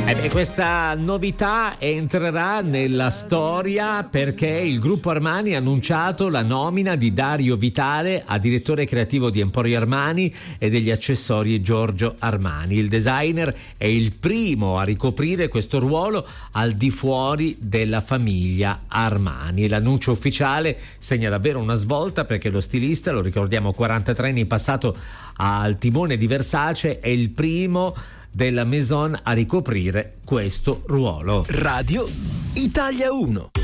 Questa novità entrerà nella storia perché il gruppo Armani ha annunciato la nomina di Dario Vitale a direttore creativo di Emporio Armani e degli accessori Giorgio Armani. Il designer è il primo a ricoprire questo ruolo al di fuori della famiglia Armani. L'annuncio ufficiale segna davvero una svolta perché lo stilista, lo ricordiamo, 43 anni in passato al timone di Versace, è il primo della Maison a ricoprire questo ruolo. Radio Italia 1.